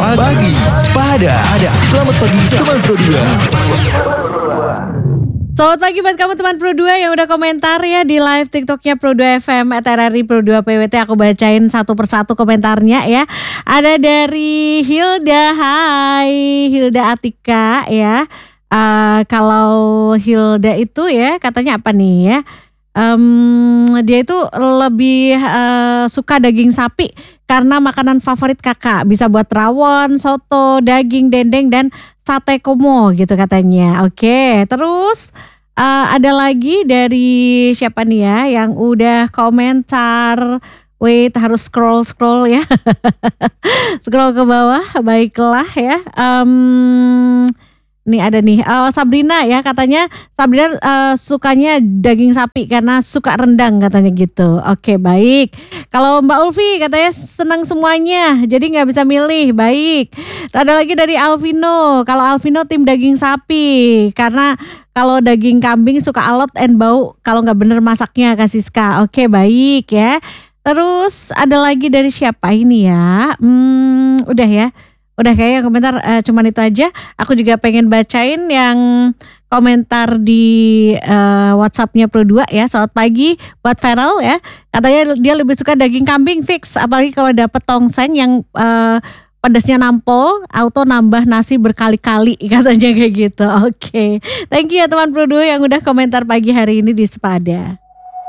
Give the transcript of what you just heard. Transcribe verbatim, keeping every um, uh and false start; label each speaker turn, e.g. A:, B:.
A: Pagi Sepada. Selamat pagi teman Pro dua.
B: Selamat pagi buat kamu teman Pro dua yang udah komentar ya di live TikToknya Pro dua F M at R R I Pro dua P W T. Aku bacain satu persatu komentarnya ya. Ada dari Hilda, hai Hilda Atika ya. Uh, kalau Hilda itu ya katanya apa nih ya? Um, dia itu lebih uh, suka daging sapi karena makanan favorit kakak, bisa buat rawon, soto, daging dendeng dan sate komo gitu katanya. Oke, terus uh, ada lagi dari siapa nih ya yang udah komentar. Wait, harus scroll scroll ya, scroll ke bawah. Baiklah ya. Um, Nih ada nih uh, Sabrina ya, katanya Sabrina uh, sukanya daging sapi karena suka rendang katanya gitu. Oke baik. Kalau Mbak Ulfi katanya senang semuanya jadi nggak bisa milih. Baik. Ada lagi dari Alvino. Kalau Alvino tim daging sapi karena kalau daging kambing suka alot and bau kalau nggak bener masaknya Kak Siska. Oke baik ya. Terus ada lagi dari siapa ini ya? Hmm, udah ya. Udah kayaknya komentar uh, cuman itu aja. Aku juga pengen bacain yang komentar di uh, WhatsAppnya Pro dua ya. Selamat pagi buat Feral ya. Katanya dia lebih suka daging kambing fix. Apalagi kalau dapet tongseng yang uh, pedasnya nampol, auto nambah nasi berkali-kali katanya kayak gitu. Oke, okay. Thank you ya teman Pro dua yang udah komentar pagi hari ini di Sepada.